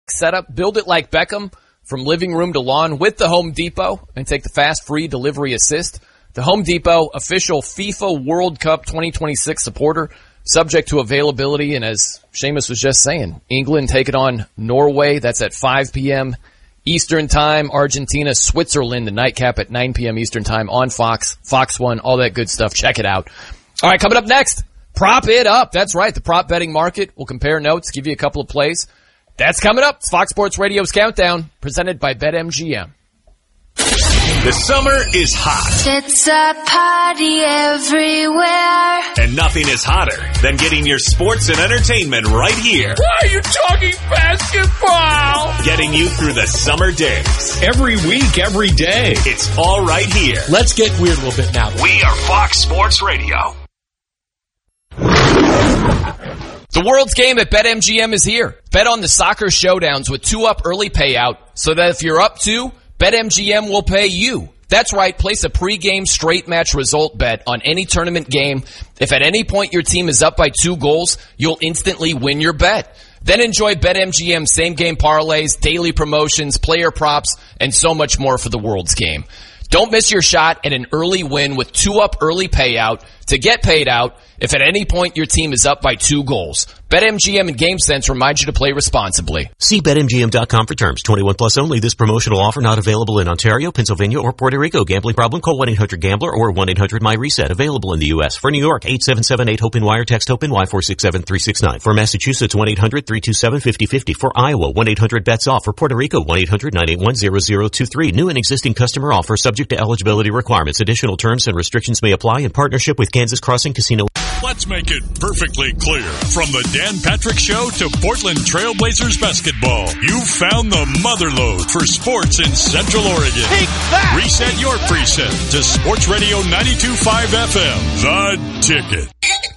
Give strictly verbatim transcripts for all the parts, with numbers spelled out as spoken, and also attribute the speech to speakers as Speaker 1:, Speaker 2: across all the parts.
Speaker 1: setup. Build it like Beckham from living room to lawn with the Home Depot and take the fast, free delivery assist. The Home Depot, official FIFA World Cup twenty twenty-six supporter, subject to availability. And as Seamus was just saying, England taking on Norway. That's at five p.m. Eastern Time. Argentina, Switzerland, the nightcap at nine p.m. Eastern Time on Fox, Fox one, all that good stuff. Check it out. All right, coming up next, prop it up. That's right, the prop betting market. We'll compare notes, give you a couple of plays. That's coming up. It's Fox Sports Radio's Countdown, presented by BetMGM.
Speaker 2: The summer is hot.
Speaker 3: It's a party everywhere.
Speaker 2: And nothing is hotter than getting your sports and entertainment right here.
Speaker 4: Why are you talking basketball?
Speaker 2: Getting you through the summer days.
Speaker 4: Every week, every day.
Speaker 2: It's all right here.
Speaker 4: Let's get weird a little bit now.
Speaker 2: We are Fox Sports Radio.
Speaker 1: The World's Game at BetMGM is here. Bet on the soccer showdowns with two-up early payout so that if you're up two, BetMGM will pay you. That's right, place a pregame straight match result bet on any tournament game. If at any point your team is up by two goals, you'll instantly win your bet. Then enjoy BetMGM same-game parlays, daily promotions, player props, and so much more for the World's Game. Don't miss your shot at an early win with two-up early payout to get paid out if at any point your team is up by two goals. BetMGM and GameSense remind you to play responsibly.
Speaker 5: See Bet M G M dot com for terms. twenty-one plus only. This promotional offer not available in Ontario, Pennsylvania, or Puerto Rico. Gambling problem? Call one eight hundred gambler or one eight hundred my reset. Available in the U S. For New York, eight seven seven eight hope wire. Text HOPE-NY four six seven three six nine. For Massachusetts, one eight hundred three two seven five zero five zero. For Iowa, one eight hundred bets off. For Puerto Rico, one eight hundred nine eight one zero zero two three. New and existing customer offer subject to eligibility requirements. Additional terms and restrictions may apply in partnership with Kansas Crossing Casino.
Speaker 6: Let's make it perfectly clear. From the Dan Patrick Show to Portland Trailblazers basketball, you found the motherlode for sports in Central Oregon.
Speaker 4: Take that!
Speaker 6: Reset your preset to Sports Radio ninety-two point five F M. The Ticket.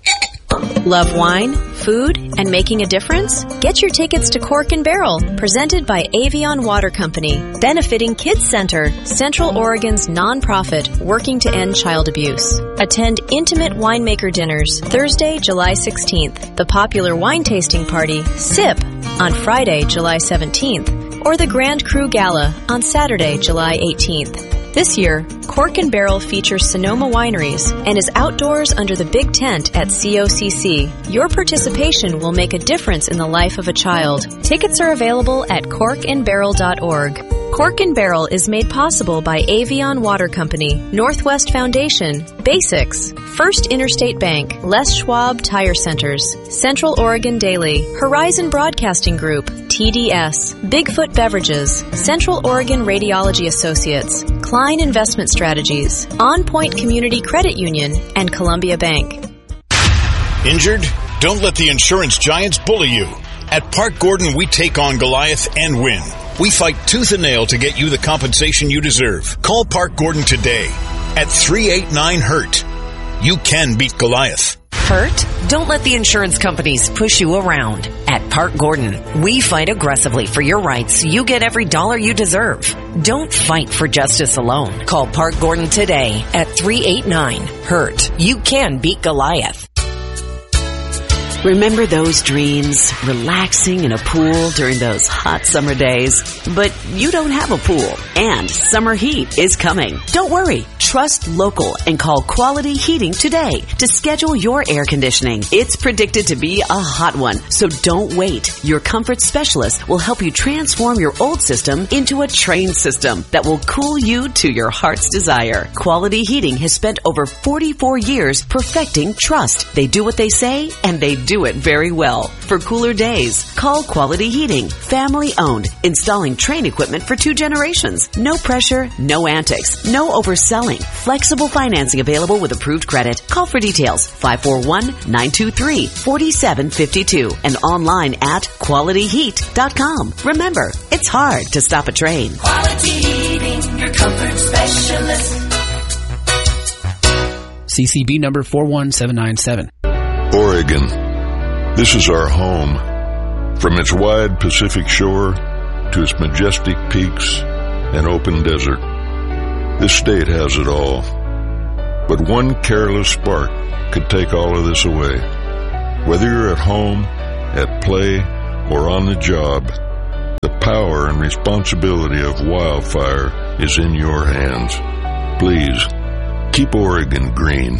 Speaker 7: Love wine, food, and making a difference? Get your tickets to Cork and Barrel, presented by Avion Water Company, benefiting Kids Center, Central Oregon's nonprofit working to end child abuse. Attend intimate winemaker dinners Thursday, July sixteenth, the popular wine tasting party, SIP, on Friday, July seventeenth, or the Grand Cru Gala on Saturday, July eighteenth. This year, Cork and Barrel features Sonoma Wineries and is outdoors under the big tent at C O C C. Your participation will make a difference in the life of a child. Tickets are available at cork and barrel dot org. Cork and Barrel is made possible by Avion Water Company, Northwest Foundation, Basics, First Interstate Bank, Les Schwab Tire Centers, Central Oregon Daily, Horizon Broadcasting Group, T D S, Bigfoot Beverages, Central Oregon Radiology Associates, Klein Investment Strategies, On Point Community Credit Union, and Columbia Bank.
Speaker 8: Injured? Don't let the insurance giants bully you. At Park Gordon, we take on Goliath and win. We fight tooth and nail to get you the compensation you deserve. Call Park Gordon today at three eight nine hurt. You can beat Goliath.
Speaker 9: Hurt? Don't let the insurance companies push you around. At Park Gordon, we fight aggressively for your rights so you get every dollar you deserve. Don't fight for justice alone. Call Park Gordon today at three eight nine hurt. You can beat Goliath.
Speaker 10: Remember those dreams? Relaxing in a pool during those hot summer days? But you don't have a pool, and summer heat is coming. Don't worry. Trust local and call Quality Heating today to schedule your air conditioning. It's predicted to be a hot one, so don't wait. Your comfort specialist will help you transform your old system into a trained system that will cool you to your heart's desire. Quality Heating has spent over forty-four years perfecting trust. They do what they say, and they do it very well. For cooler days, call Quality Heating. Family owned, installing Trane equipment for two generations. No pressure, no antics, no overselling. Flexible financing available with approved credit. Call for details five four one, nine two three, four seven five two and online at quality heat dot com. Remember, it's hard to stop a train.
Speaker 3: Quality Heating, your comfort specialist.
Speaker 11: C C B number four one seven nine seven.
Speaker 12: Oregon. This is our home. From its wide Pacific shore to its majestic peaks and open desert. This state has it all. But one careless spark could take all of this away. Whether you're at home, at play, or on the job, the power and responsibility of wildfire is in your hands. Please, keep Oregon green.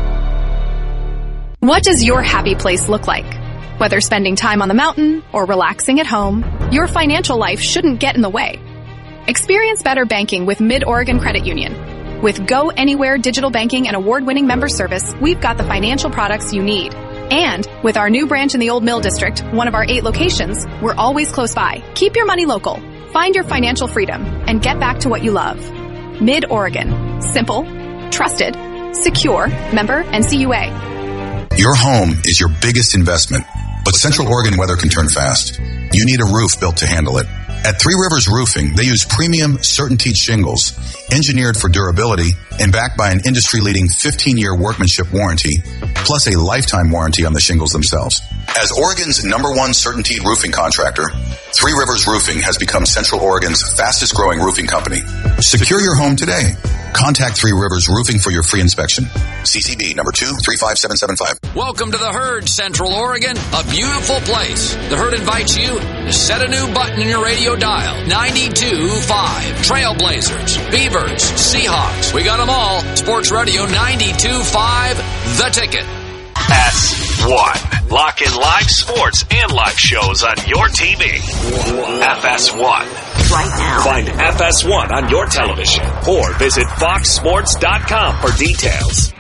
Speaker 13: What does your happy place look like? Whether spending time on the mountain or relaxing at home, your financial life shouldn't get in the way. Experience better banking with Mid-Oregon Credit Union. With Go Anywhere digital banking and award-winning member service, we've got the financial products you need. And with our new branch in the Old Mill District, one of our eight locations, we're always close by. Keep your money local. Find your financial freedom and get back to what you love. Mid-Oregon. Simple, trusted, secure, member N C U A.
Speaker 14: Your home is your biggest investment, but Central Oregon weather can turn fast. You need a roof built to handle it. At Three Rivers Roofing, they use premium CertainTeed shingles, engineered for durability and backed by an industry-leading fifteen-year workmanship warranty, plus a lifetime warranty on the shingles themselves. As Oregon's number one CertainTeed roofing contractor, Three Rivers Roofing has become Central Oregon's fastest-growing roofing company. Secure your home today. Contact Three Rivers Roofing for your free inspection. C C B number two three five seven seven five.
Speaker 15: Welcome to the Herd, Central Oregon, a beautiful place. The Herd invites you to set a new button in your radio dial. ninety-two point five. Trailblazers, Beavers, Seahawks. We got them all. Sports Radio ninety-two point five. The Ticket.
Speaker 2: S one. Lock in live sports and live shows on your T V. F S one.
Speaker 10: Right now.
Speaker 2: Find F S one on your television or visit fox sports dot com for details.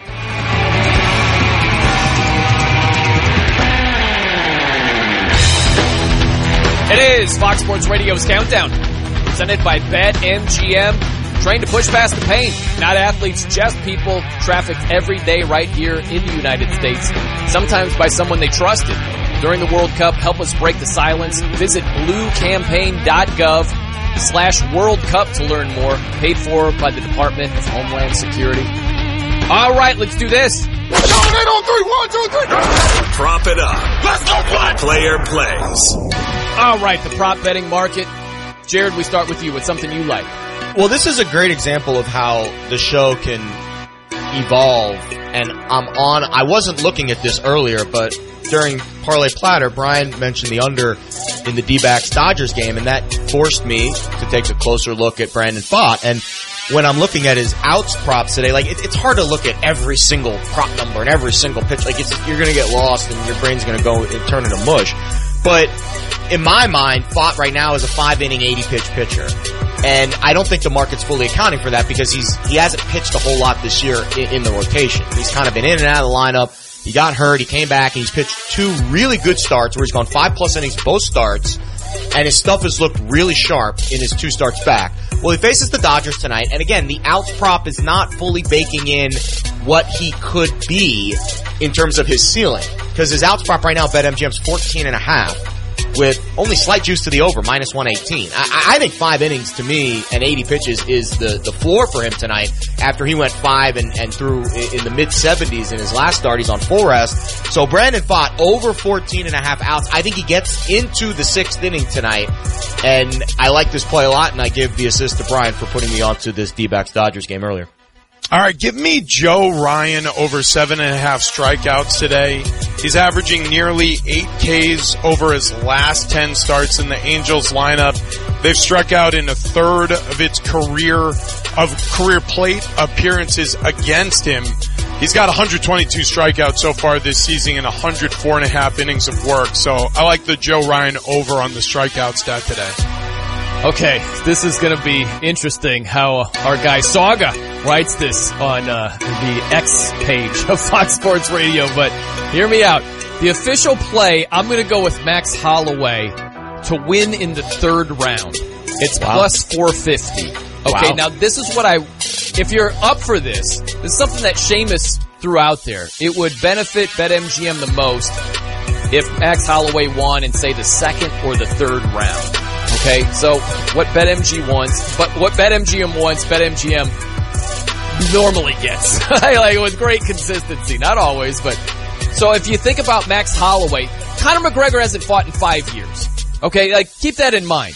Speaker 1: It is Fox Sports Radio's Countdown, presented by BetMGM. Trained to push past the pain. Not athletes, just people trafficked every day right here in the United States, sometimes by someone they trusted. During the World Cup, help us break the silence. Visit bluecampaign.gov slash World Cup to learn more. Paid for by the Department of Homeland Security. All right, let's do this.
Speaker 2: Prop it up. Let's go play. Player plays.
Speaker 1: All right, the prop betting market. Jared, we start with you with something you like.
Speaker 16: Well, this is a great example of how the show can evolve, and I'm on, I wasn't looking at this earlier, but during Parlay Platter, Brian mentioned the under in the D-backs Dodgers game, and that forced me to take a closer look at Brandon Pfaadt, and when I'm looking at his outs props today, like, it, it's hard to look at every single prop number and every single pitch, like, it's, you're gonna get lost and your brain's gonna go and turn into mush, but in my mind, Pfaadt right now is a five-inning, eighty-pitch pitcher. And I don't think the market's fully accounting for that because he's he hasn't pitched a whole lot this year in, in the rotation. He's kind of been in and out of the lineup. He got hurt. He came back and he's pitched two really good starts where he's gone five plus innings both starts. And his stuff has looked really sharp in his two starts back. Well, he faces the Dodgers tonight. And again, the outs prop is not fully baking in what he could be in terms of his ceiling. Because his outs prop right now, BetMGM's fourteen and a half. With only slight juice to the over, minus one eighteen. I, I think five innings to me and eighty pitches is the, the floor for him tonight after he went five and, and threw in the mid seventies in his last start. He's on full rest. So Brandon Pfaadt over fourteen and a half outs. I think he gets into the sixth inning tonight. And I like this play a lot, and I give the assist to Brian for putting me onto this D-backs Dodgers game earlier.
Speaker 17: All right, give me Joe Ryan over seven and a half strikeouts today. He's averaging nearly eight Ks over his last ten starts in the Angels lineup. They've struck out in a third of its career of career plate appearances against him. He's got one hundred twenty-two strikeouts so far this season and one hundred four and a half innings of work. So I like the Joe Ryan over on the strikeout stat today.
Speaker 1: Okay, this is going to be interesting how our guy Saga writes this on uh, the X page of Fox Sports Radio, but hear me out. The official play, I'm going to go with Max Holloway to win in the third round. It's wow. plus four fifty. Okay, wow. Now this is what I, if you're up for this, this is something that Seamus threw out there. It would benefit BetMGM the most if Max Holloway won in, say, the second or the third round. Okay, so what BetMG wants, but what BetMGM wants, BetMGM normally gets. Like with great consistency, not always, but so if you think about Max Holloway, Conor McGregor hasn't fought in five years. Okay, like keep that in mind.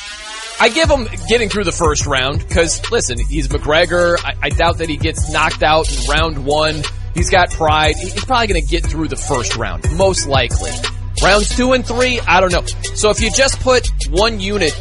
Speaker 1: I give him getting through the first round because listen, he's McGregor. I, I doubt that he gets knocked out in round one. He's got pride. He's probably going to get through the first round, most likely. Rounds two and three, I don't know. So if you just put one unit